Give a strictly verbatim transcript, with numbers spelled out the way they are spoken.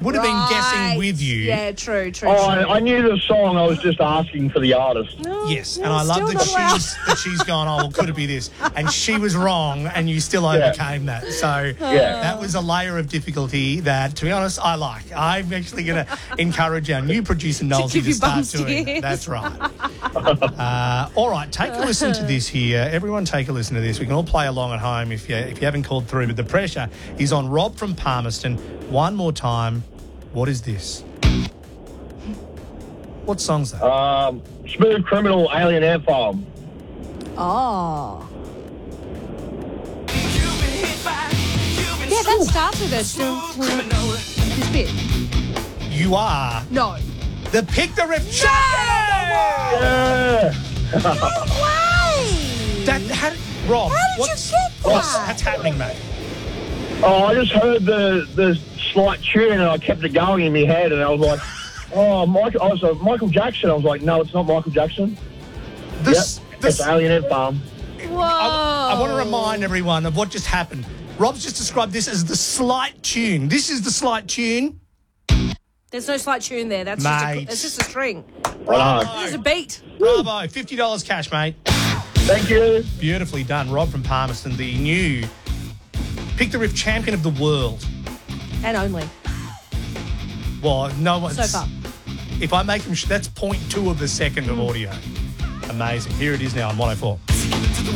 would have been guessing with you. Yeah, true, true, Oh, true. I, I knew the song. I was just asking for the artist. No, Yes, no, and I love still that not allowed. she's that she's gone, oh, well, could it be this? And she was wrong, and you still overcame that. So Yeah. that was a layer of difficulty that, to be honest, I like. I'm actually going to encourage our new producer, Noel, to, give you start bum doing steers. that. That's right. Uh, all right, take a listen to this here. Everyone take a listen to this. We can all play along at home if you, if you haven't called through, but the pressure is on Rob from Palmerston. One more time. What is this? What song's that? Um, Smooth Criminal, Alien Ant Farm. Oh. Yeah, that starts with a this bit. You are No. the Pick the Riff champion! Yeah. Way! That, how did, Rob, How did what's, you get what's that? that's happening, mate? Oh, I just heard the the slight tune and I kept it going in my head and I was like, oh, Michael, I was uh, Michael Jackson. I was like, no, it's not Michael Jackson. This, Yep, this, it's Alien Ant Farm. Whoa. I, I want to remind everyone of what just happened. Rob's just described this as the slight tune. This is the slight tune. There's no slight tune there. That's just a, Mate. it's just a string. Bravo. There's a beat. Bravo, fifty dollars cash, mate. Thank you. Beautifully done. Rob from Palmerston, the new Pick the Riff champion of the world. And only. Well, no one's... So far. If I make him... Sh- that's point two of a second of audio. Amazing. Here it is now on one oh four.